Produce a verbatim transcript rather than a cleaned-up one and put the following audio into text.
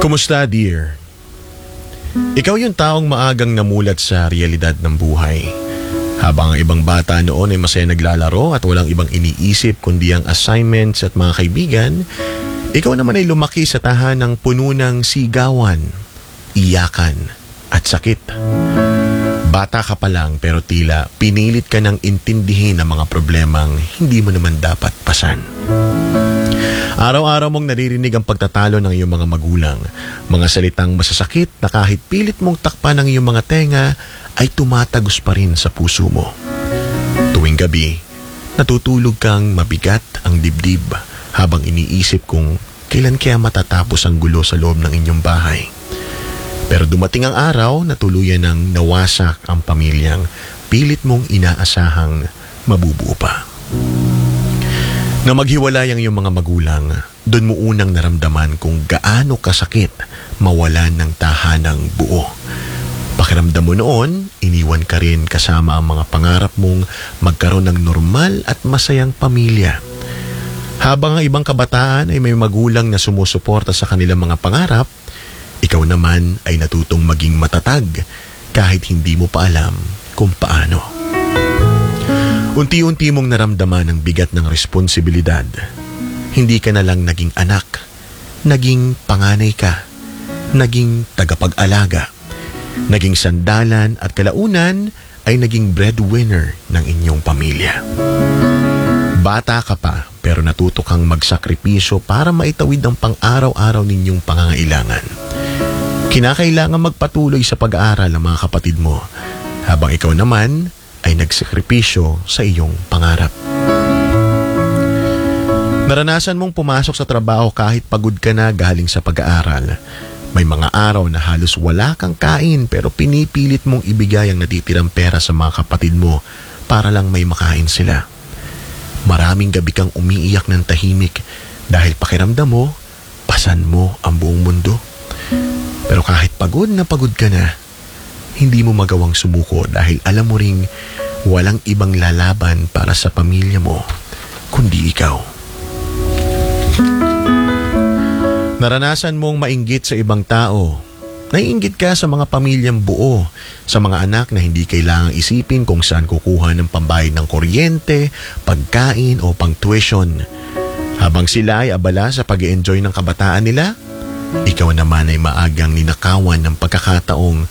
Kumusta, dear? Ikaw yung taong maagang namulat sa realidad ng buhay. Habang ang ibang bata noon ay masaya naglalaro at walang ibang iniisip kundi ang assignments at mga kaibigan, ikaw naman ay lumaki sa tahanang puno ng sigawan, iyakan at sakit. Bata ka pa lang pero tila pinilit ka ng intindihin ang mga problemang hindi mo naman dapat pasan. Araw-araw mong naririnig ang pagtatalo ng iyong mga magulang, mga salitang masasakit na kahit pilit mong takpan ng iyong mga tenga ay tumatagos pa rin sa puso mo. Tuwing gabi, natutulog kang mabigat ang dibdib habang iniisip kung kailan kaya matatapos ang gulo sa loob ng inyong bahay. Pero dumating ang araw na tuluyan ng nawasak ang pamilyang pilit mong inaasahang mabubuo pa. Na maghiwalay ang iyong mga magulang, doon mo unang naramdaman kung gaano kasakit mawalan ng tahanang buo. Pakiramdam mo noon, iniwan ka rin kasama ang mga pangarap mong magkaroon ng normal at masayang pamilya. Habang ang ibang kabataan ay may magulang na sumusuporta sa kanilang mga pangarap, ikaw naman ay natutong maging matatag kahit hindi mo pa alam kung paano. Unti-unti mong naramdaman ang bigat ng responsibilidad. Hindi ka na lang naging anak, naging panganay ka, naging tagapag-alaga, naging sandalan at kalaunan ay naging breadwinner ng inyong pamilya. Bata ka pa pero natuto kang magsakripisyo para maitawid ang pang-araw-araw ninyong pangangailangan. Kinakailangan magpatuloy sa pag-aaral ng mga kapatid mo habang ikaw naman ay nagsakripisyo sa iyong pangarap. Naranasan mong pumasok sa trabaho kahit pagod ka na galing sa pag-aaral. May mga araw na halos wala kang kain pero pinipilit mong ibigay ang natitirang pera sa mga kapatid mo para lang may makain sila. Maraming gabi kang umiiyak ng tahimik dahil pakiramdam mo, pasan mo ang buong mundo. Pero kahit pagod na pagod ka na, hindi mo magawang sumuko dahil alam mo ring walang ibang lalaban para sa pamilya mo kundi ikaw. Naranasan mong mainggit sa ibang tao. Naiinggit ka sa mga pamilyang buo, sa mga anak na hindi kailangang isipin kung saan kukuha ng pambayad ng kuryente, pagkain o pang-tuition. Habang sila ay abala sa pag-i-enjoy ng kabataan nila, ikaw naman ay maagang ninakawan ng pagkakataong